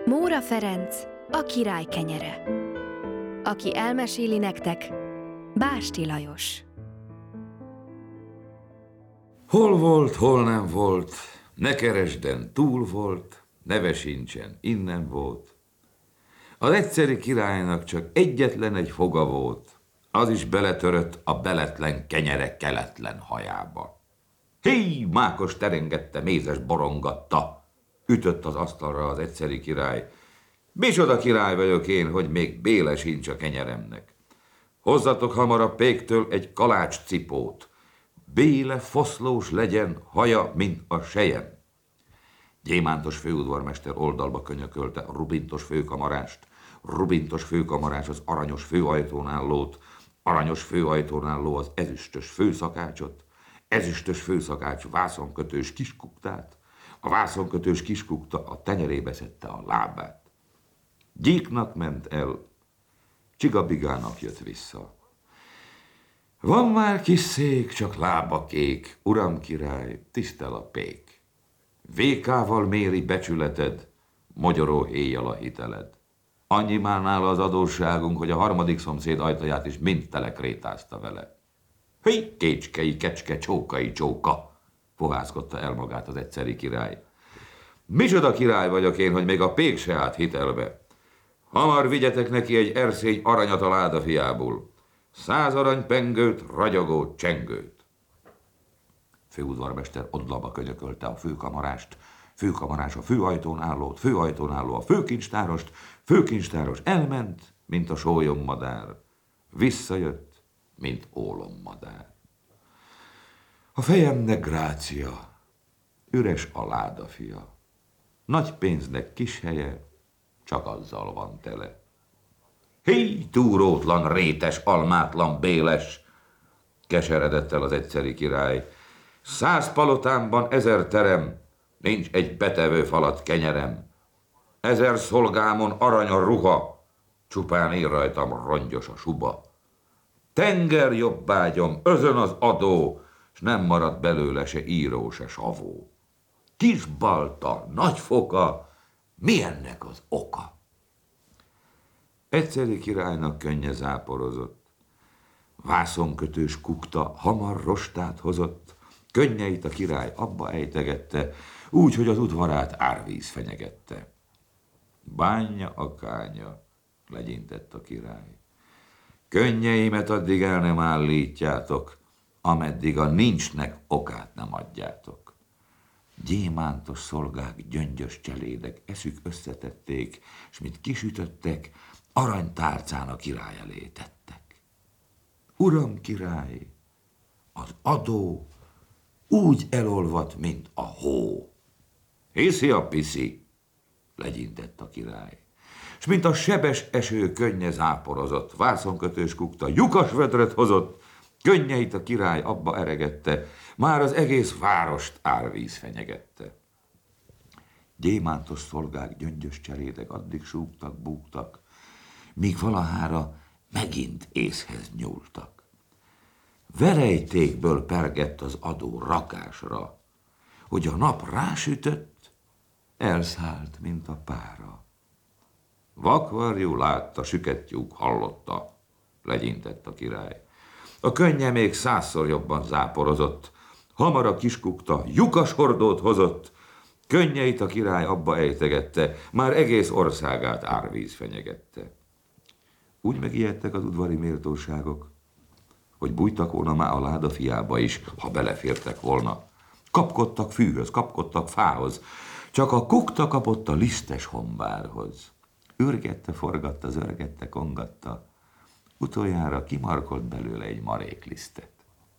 Móra Ferenc, a király kenyere. Aki elmeséli nektek, Básti Lajos. Hol volt, hol nem volt, ne keresden, túl volt, neve sincsen, innen volt. Az egyszeri királynak csak egyetlen egy foga volt, az is beletörött a beletlen kenyere keletlen hajába. Hé, mákos terengette, mézes borongatta, ütött az asztalra az egyszeri király. Micsoda király vagyok én, hogy még béle sincs a kenyeremnek. Hozzatok hamar a péktől egy kalács cipót, béle foszlós legyen, haja, mint a sejem. Gyémántos főudvarmester oldalba könyökölte a rubintos főkamarást, rubintos főkamarás az aranyos főajtón állót, aranyos főajtón álló az ezüstös főszakácsot, ezüstös főszakács vászonkötős kiskuktát, a vászonkötős kiskukta a tenyerébe szedte a lábát. Gyíknak ment el, Csigabigának jött vissza. Van már kis szék, csak lába kék, uram király, tisztel a pék. Vékával méri becsületed, mogyoró héjjal a hiteled. Annyi már nála az adósságunk, hogy a harmadik szomszéd ajtaját is mind telekrétázta vele. Hé, kécskei, kecske, csókai, csóka, fohászkodta el magát az egyszeri király. Micsoda király vagyok én, hogy még a pék se állt hitelbe. Hamar vigyetek neki egy erszény aranyat a láda fiából. 100 aranypengőt, ragyogó csengőt. Főudvarmester oldalba könyökölte a főkamarást, főkamarás a főajtón állót, főajtón álló a főkincstárost, főkincstáros elment, mint a sólyommadár, visszajött, mint ólommadár. A fejemnek grácia, üres a láda fia, nagy pénznek kis helye, csak azzal van tele. Hé, túrótlan, rétes, almátlan, béles, keseredett el az egyszeri király. 100 palotámban 1000 terem, nincs egy betevő falat kenyerem. 1000 szolgámon arany a ruha, csupán én rajtam rongyos a suba. Tenger jobbágyom, özön az adó, s nem marad belőle se író, se savó. Kis balta, nagy foka, mi ennek az oka? Egyszeri királynak könnye záporozott. Vászonkötős kukta hamar rostát hozott, könnyeit a király abba ejtegette, úgy, hogy az udvarát árvíz fenyegette. Bánja a kánya, legyintett a király. Könnyeimet addig el nem állítjátok, ameddig a nincsnek okát nem adjátok. Gyémántos szolgák, gyöngyös cselédek eszük összetették, s mint kisütöttek, aranytárcán a király elé tettek. Uram király, az adó úgy elolvadt, mint a hó. Hiszi a piszi, legyintett a király. S mint a sebes eső könnye záporozott, vászonkötős kukta lyukas vödröt hozott, könnyeit a király abba eregette, már az egész várost árvíz fenyegette. Gyémántos szolgák, gyöngyös cselédek addig súgtak, búgtak, míg valahára megint észhez nyúltak. Verejtékből pergett az adó rakásra, hogy a nap rásütött, elszállt, mint a pára. Vakvarjú látta, sükettyúk hallotta, legyintett a király. A könnye még 100-szor jobban záporozott, hamar a kiskukta lyukas hordót hozott, könnyeit a király abba ejtegette, már egész országát árvíz fenyegette. Úgy megijedtek az udvari méltóságok, hogy bújtak volna már a láda fiába is, ha belefértek volna. Kapkodtak fűhöz, kapkodtak fához, csak a kukta kapott a lisztes hombárhoz. Ürgette, forgatta, zörgette, kongatta, utoljára kimarkolt belőle egy maréklisztet.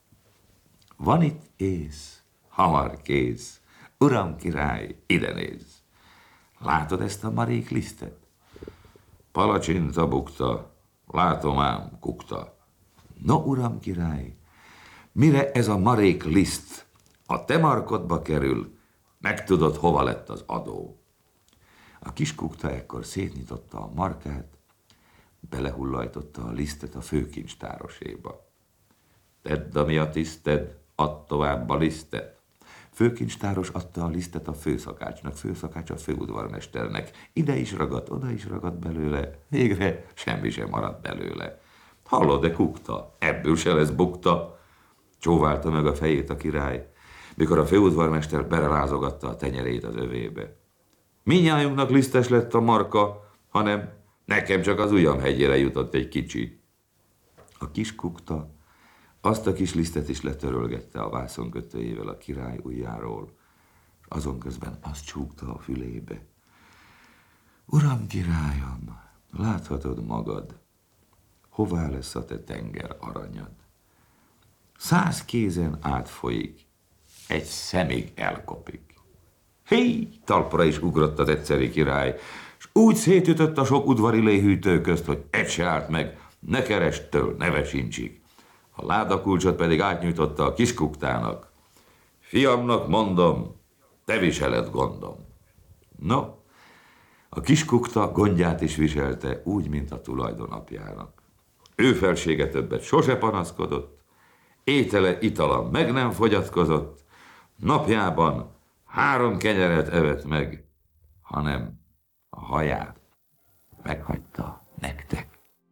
Van itt ész, hamar kész, uram király, ide nézz. Látod ezt a maréklisztet? Palacsinta bukta, látom ám, kukta. No, uram király, mire ez a marék liszt a te markodba kerül, megtudod, hova lett az adó. A kis kukta ekkor szétnyitotta a markát, belehullajtotta a lisztet a főkincstárosséba. Tedd, ami a tiszted, add tovább a lisztet. Főkincstáros adta a lisztet a főszakácsnak, főszakács a főudvarmesternek. Ide is ragadt, oda is ragadt belőle, végre semmi sem maradt belőle. Hallod, de kukta, ebből se lesz bukta. Csóválta meg a fejét a király, mikor a főudvarmester belerázogatta a tenyerét az övébe. Mindnyájunknak lisztes lett a marka, hanem nekem csak az ujjam hegyére jutott egy kicsi. A kis kukta azt a kis lisztet is letörölgette a vászonkötőjével a király ujjáról, és azon közben azt csúgta a fülébe. Uram, királyom, láthatod magad, hová lesz a te tenger aranyad? 100 kézen átfolyik, egy szemig elkopik. Hé, talpra is ugrott az egyszeri király, és úgy szétütött a sok udvari léhűtő közt, hogy egy se állt meg, ne kerestől, ne vesincsig. A ládakulcsot pedig átnyújtotta a kiskuktának. Fiamnak mondom, te viseled gondom. No, a kiskukta gondját is viselte, úgy, mint a tulajdonapjának. Ő felsége többet sose panaszkodott, étele, itala meg nem fogyatkozott, napjában 3 kenyeret evett meg, hanem a haját meghagyta nektek.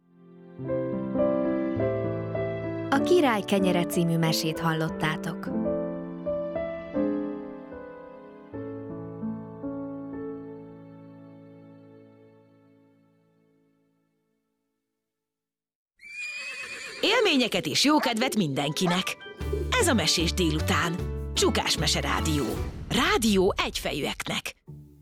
A Király kenyere című mesét hallottátok. Élményeket és jókedvet mindenkinek. Ez a Mesés délután. Csukás Mese Rádió. Rádió egyfejűeknek.